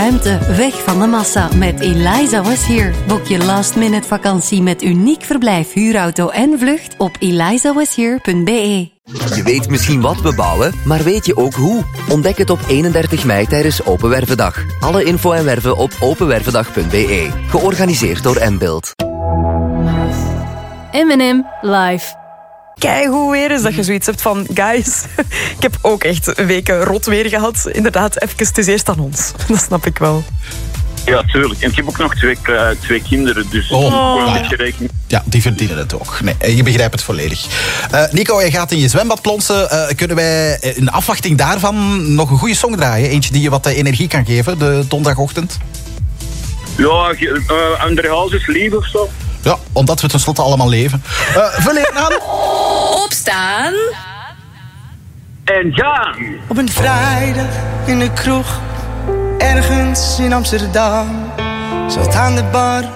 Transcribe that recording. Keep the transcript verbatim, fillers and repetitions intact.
ruimte, weg van de massa met Eliza Was Here. Boek je last-minute vakantie met uniek verblijf, huurauto en vlucht op eliza was here punt b e. Je weet misschien wat we bouwen, maar weet je ook hoe? Ontdek het op eenendertig mei tijdens Open Wervendag. Alle info en werven op openwervendag punt b e. Georganiseerd door N-Build. M en M live. Keigoed weer is dat je zoiets hebt van... Guys, ik heb ook echt weken rot weer gehad. Inderdaad, even, het is eerst aan ons. Dat snap ik wel. Ja, tuurlijk. En ik heb ook nog twee, uh, twee kinderen, dus oh, gewoon een ja, beetje ja. rekening. Ja, die verdienen het ook. Nee, je begrijpt het volledig. Uh, Nico, je gaat in je zwembad plonsen. Uh, kunnen wij in afwachting daarvan nog een goede song draaien? Eentje die je wat energie kan geven, de donderdagochtend? Ja, uh, André Hazes lief of zo. Ja, omdat we tenslotte allemaal leven. Uh, vul even aan. Opstaan. En gaan. Op een vrijdag in de kroeg, ergens in Amsterdam. Zat aan de bar